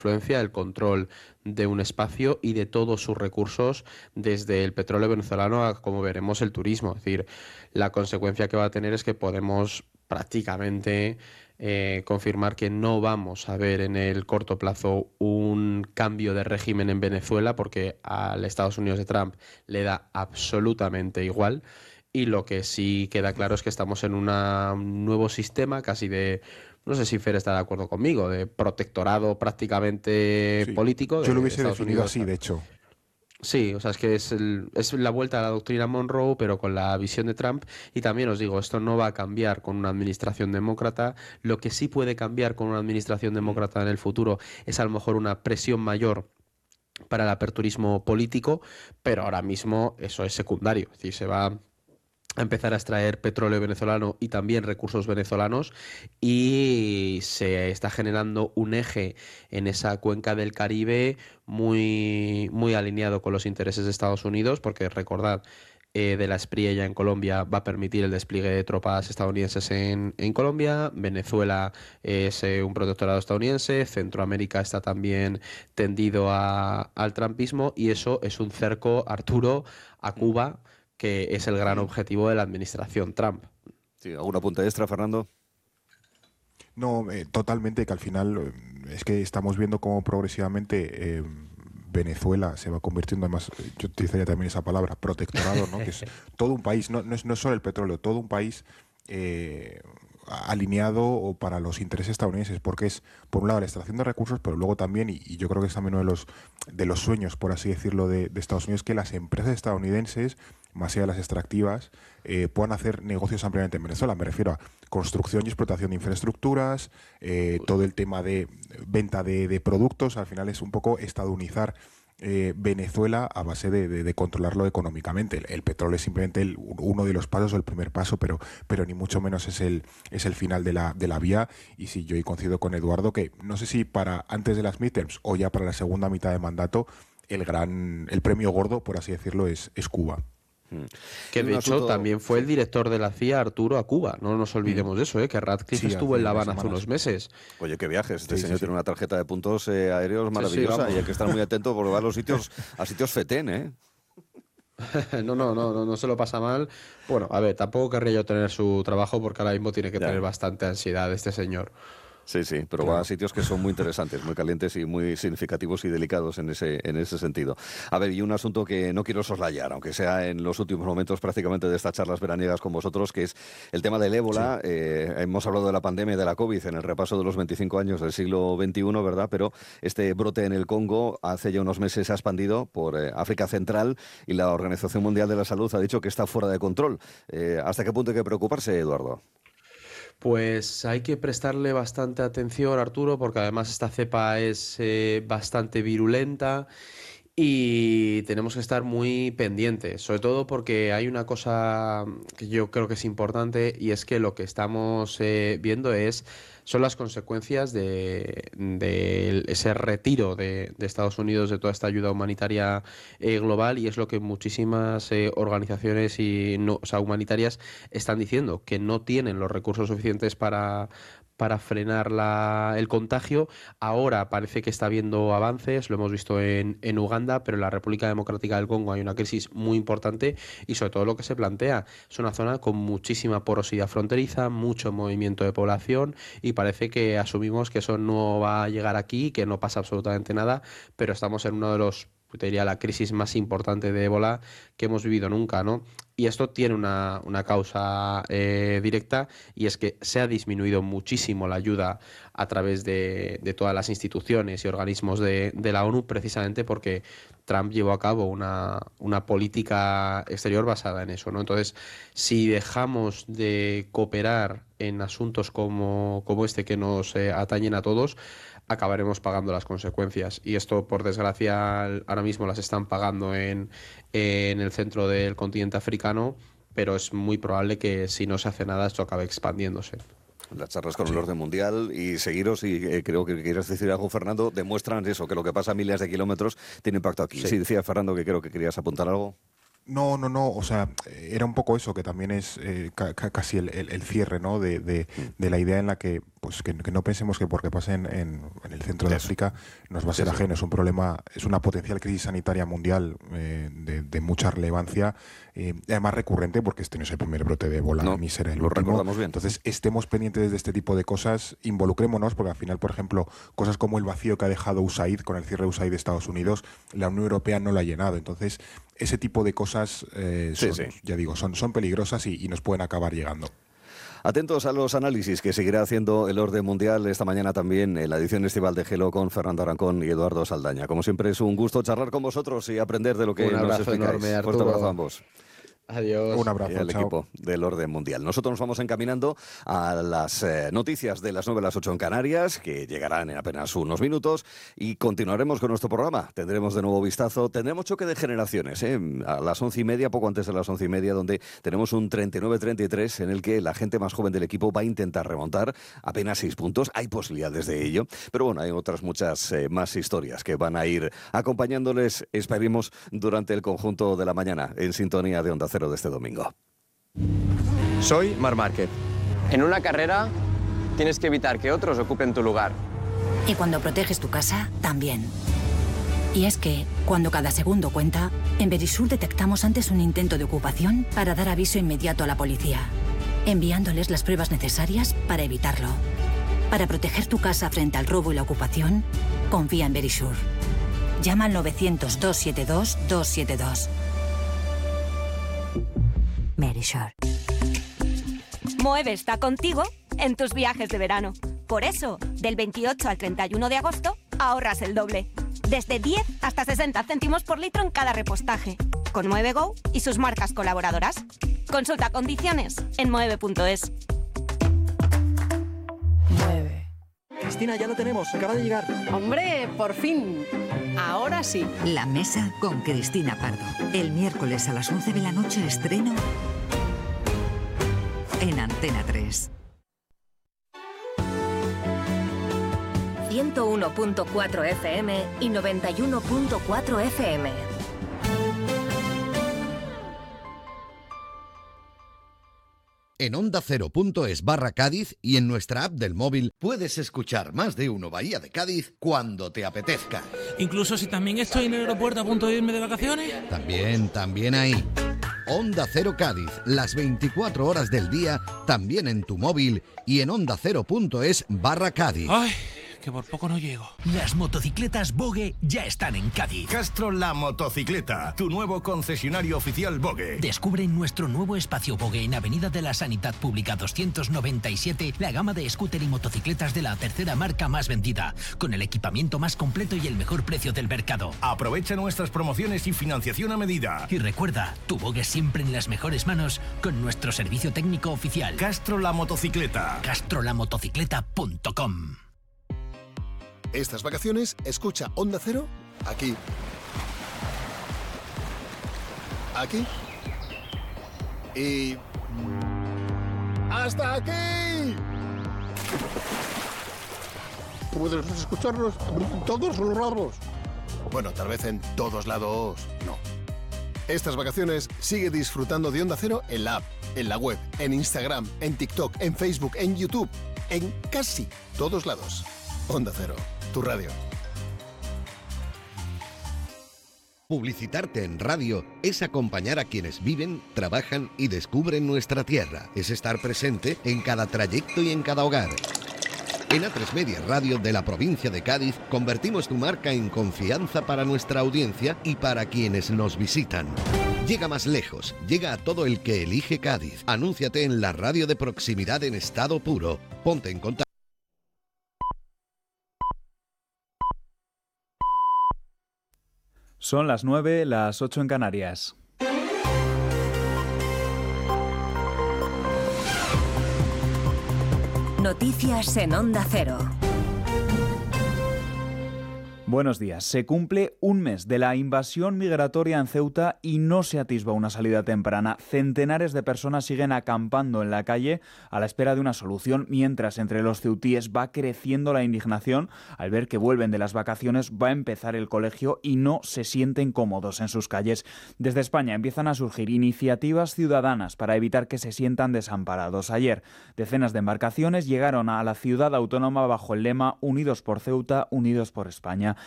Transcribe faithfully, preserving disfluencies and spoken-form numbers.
influencia, el control de un espacio y de todos sus recursos, desde el petróleo venezolano a, como veremos, el turismo. Es decir, la consecuencia que va a tener es que podemos prácticamente eh, confirmar que no vamos a ver en el corto plazo un cambio de régimen en Venezuela, porque al Estados Unidos de Trump le da absolutamente igual. Y lo que sí queda claro es que estamos en una, un nuevo sistema casi de, no sé si Fer está de acuerdo conmigo, de protectorado prácticamente Sí, político yo lo de hubiese Estados definido Unidos. así, de hecho. Sí, o sea, es que es, el- es la vuelta a la doctrina Monroe, pero con la visión de Trump. Y también os digo, esto no va a cambiar con una administración demócrata. Lo que sí puede cambiar con una administración Mm. demócrata en el futuro es a lo mejor una presión mayor para el aperturismo político, pero ahora mismo eso es secundario. Es decir, se va a empezar a extraer petróleo venezolano y también recursos venezolanos, y se está generando un eje en esa cuenca del Caribe muy, muy alineado con los intereses de Estados Unidos, porque recordad, eh, de la Espriella en Colombia va a permitir el despliegue de tropas estadounidenses en, en Colombia. Venezuela es eh, un protectorado estadounidense, Centroamérica está también tendido a- al trumpismo, y eso es un cerco, Arturo, a Mm. Cuba, que es el gran objetivo de la administración Trump. Sí, ¿alguna punta extra, Fernando? No, eh, totalmente, que al final eh, es que estamos viendo cómo progresivamente eh, Venezuela se va convirtiendo, además, eh, yo utilizaría también esa palabra, protectorado, ¿no? Que es todo un país, no, no es, no es solo el petróleo, todo un país eh, alineado o para los intereses estadounidenses, porque es, por un lado, la extracción de recursos, pero luego también, y, y yo creo que es también uno de los, de los sueños, por así decirlo, de, de Estados Unidos, que las empresas estadounidenses, más allá de las extractivas, eh, puedan hacer negocios ampliamente en Venezuela. Me refiero a construcción y explotación de infraestructuras, eh, todo el tema de venta de, de productos. Al final es un poco estadounizar eh, Venezuela a base de, de, de controlarlo económicamente. El, el petróleo es simplemente el, uno de los pasos o el primer paso, pero, pero ni mucho menos es el, es el final de la, de la vía. Y sí, yo coincido con Eduardo que no sé si para antes de las midterms o ya para la segunda mitad de mandato, el gran, el premio gordo, por así decirlo, es, es Cuba. Mm. Que Y un de hecho asunto, también fue sí. el director de la C I A, Arturo, a Cuba. No nos Mm. olvidemos de eso, ¿eh? Que Radcliffe Sí, estuvo en hace La unas Habana hace semanas. unos meses. Oye, qué viajes. Este Sí, sí, señor sí. tiene una tarjeta de puntos eh, aéreos Sí, sí, maravillosa vamos. y hay que estar muy atento porque va a los sitios, a sitios fetén, ¿eh? No, no, no, no, no se lo pasa mal. Bueno, a ver, tampoco querría yo tener su trabajo, porque ahora mismo tiene que tener Ya. bastante ansiedad este señor. Sí, sí, pero va a Claro. sitios que son muy interesantes, muy calientes y muy significativos y delicados en ese, en ese sentido. A ver, y un asunto que no quiero soslayar, aunque sea en los últimos momentos prácticamente de estas charlas veraniegas con vosotros, que es el tema del ébola. Sí. Eh, hemos hablado de la pandemia y de la COVID en el repaso de los veinticinco años del siglo veintiuno, ¿verdad? Pero este brote en el Congo hace ya unos meses se ha expandido por eh, África Central y la Organización Mundial de la Salud ha dicho que está fuera de control. Eh, ¿Hasta qué punto hay que preocuparse, Eduardo? Pues hay que prestarle bastante atención, Arturo, porque además esta cepa es eh, bastante virulenta, y tenemos que estar muy pendientes, sobre todo porque hay una cosa que yo creo que es importante, y es que lo que estamos eh, viendo es son las consecuencias de, de ese retiro de, de Estados Unidos de toda esta ayuda humanitaria eh, global, y es lo que muchísimas eh, organizaciones y no, o sea, humanitarias están diciendo, que no tienen los recursos suficientes para para frenar la, el contagio. Ahora parece que está habiendo avances, lo hemos visto en, en Uganda, pero en la República Democrática del Congo hay una crisis muy importante, y sobre todo lo que se plantea es una zona con muchísima porosidad fronteriza, mucho movimiento de población, y parece que asumimos que eso no va a llegar aquí, que no pasa absolutamente nada, pero estamos en uno de los, te diría, la crisis más importante de ébola que hemos vivido nunca, ¿no? Y esto tiene una, una causa eh, directa, y es que se ha disminuido muchísimo la ayuda a través de, de todas las instituciones y organismos de, de la ONU, precisamente porque Trump llevó a cabo una, una política exterior basada en eso, ¿no? Entonces, si dejamos de cooperar en asuntos como, como este, que nos eh, atañen a todos, acabaremos pagando las consecuencias. Y esto, por desgracia, ahora mismo las están pagando en, en el centro del continente africano, pero es muy probable que si no se hace nada esto acabe expandiéndose. Las charlas con el Sí. orden mundial y seguiros, y eh, creo que quieres decir algo, Fernando, demuestran eso, que lo que pasa a miles de kilómetros tiene impacto aquí. Sí, Sí. decía Fernando que creo que querías apuntar algo. No, no, no, o sea, era un poco eso, que también es eh, ca- ca- casi el, el- el cierre, ¿no? De, de- de la idea en la que pues que, que no pensemos que porque pase en, en, en el centro de Eso. África nos va a ser Sí, sí. ajeno. Es un problema, es una potencial crisis sanitaria mundial eh, de, de mucha relevancia, eh, además recurrente, porque este no es el primer brote de ébola, No, ni será el lo último. recordamos bien. Entonces, estemos pendientes de este tipo de cosas, involucrémonos, porque al final, por ejemplo, cosas como el vacío que ha dejado U S A I D con el cierre de U S A I D de Estados Unidos, la Unión Europea no lo ha llenado. Entonces, ese tipo de cosas, eh, Sí, son, sí. ya digo, son, son peligrosas y, y nos pueden acabar llegando. Atentos a los análisis que seguirá haciendo el orden mundial esta mañana también en la edición estival de Gelo con Fernando Arancón y Eduardo Saldaña. Como siempre es un gusto charlar con vosotros y aprender de lo que Un nos abrazo explicáis. enorme, Fuerte Arturo. abrazo a ambos. Adiós. Un abrazo, Y al chao. equipo del orden mundial. Nosotros nos vamos encaminando a las eh, noticias de las nueve a las ocho en Canarias, que llegarán en apenas unos minutos, y continuaremos con nuestro programa. Tendremos de nuevo vistazo, tendremos choque de generaciones, ¿eh? A las once y media, poco antes de las once y media, donde tenemos un treinta y nueve treinta y tres en el que la gente más joven del equipo va a intentar remontar apenas seis puntos. Hay posibilidades de ello, pero bueno, hay otras muchas eh, más historias que van a ir acompañándoles, esperemos, durante el conjunto de la mañana, en sintonía de Onda Cero de este domingo. Soy Marc Márquez. En una carrera tienes que evitar que otros ocupen tu lugar. Y cuando proteges tu casa, también. Y es que, cuando cada segundo cuenta, en Verisur detectamos antes un intento de ocupación para dar aviso inmediato a la policía, enviándoles las pruebas necesarias para evitarlo. Para proteger tu casa frente al robo y la ocupación, confía en Verisur. Llama al novecientos, doscientos setenta y dos, doscientos setenta y dos. Verisur. Moeve está contigo en tus viajes de verano. Por eso, del veintiocho al treinta y uno de agosto, ahorras el doble. Desde diez hasta sesenta céntimos por litro en cada repostaje. Con Moeve Go y sus marcas colaboradoras. Consulta condiciones en moeve punto es. Cristina, ya lo tenemos, acaba de llegar. Hombre, por fin. Ahora sí. La mesa con Cristina Pardo. El miércoles a las once de la noche estreno en Antena tres. ciento uno punto cuatro F M y noventa y uno punto cuatro F M. En onda cero punto es barra Cádiz y en nuestra app del móvil puedes escuchar Más de Uno Bahía de Cádiz cuando te apetezca. Incluso si también estoy en el aeropuerto a punto de irme de vacaciones. También, también ahí. Onda Cero Cádiz, las veinticuatro horas del día, también en tu móvil y en onda cero punto es barra Cádiz. Ay, que por poco no llego. Las motocicletas Bogue ya están en Cádiz. Castro La Motocicleta, tu nuevo concesionario oficial Bogue. Descubre en nuestro nuevo espacio Bogue en Avenida de la Sanidad Pública doscientos noventa y siete la gama de scooter y motocicletas de la tercera marca más vendida, con el equipamiento más completo y el mejor precio del mercado. Aprovecha nuestras promociones y financiación a medida. Y recuerda, tu Bogue siempre en las mejores manos con nuestro servicio técnico oficial. Castro La Motocicleta. castro la motocicleta punto com. Estas vacaciones, escucha Onda Cero aquí. Aquí. Y... ¡hasta aquí! Puedes escucharnos en todos los lados. Bueno, tal vez en todos lados no. Estas vacaciones sigue disfrutando de Onda Cero en la app, en la web, en Instagram, en TikTok, en Facebook, en YouTube, en casi todos lados. Onda Cero, tu radio. Publicitarte en radio es acompañar a quienes viven, trabajan y descubren nuestra tierra. Es estar presente en cada trayecto y en cada hogar. En A tres Media Radio de la provincia de Cádiz convertimos tu marca en confianza para nuestra audiencia y para quienes nos visitan. Llega más lejos, llega a todo el que elige Cádiz. Anúnciate en la radio de proximidad en estado puro. Ponte en contacto. Son las nueve, las ocho en Canarias. Noticias en Onda Cero. Buenos días. Se cumple un mes de la invasión migratoria en Ceuta y no se atisba una salida temprana. Centenares de personas siguen acampando en la calle a la espera de una solución, mientras entre los ceutíes va creciendo la indignación al ver que vuelven de las vacaciones, va a empezar el colegio y no se sienten cómodos en sus calles. Desde España empiezan a surgir iniciativas ciudadanas para evitar que se sientan desamparados. Ayer, decenas de embarcaciones llegaron a la ciudad autónoma bajo el lema Unidos por Ceuta, Unidos por España.